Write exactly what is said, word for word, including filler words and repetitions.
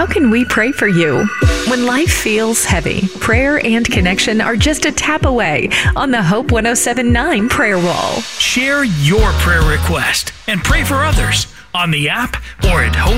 how can we pray for you? When life feels heavy, prayer and connection are just a tap away on the Hope one oh seven point nine prayer wall. Share your prayer request and pray for others on the app or at hope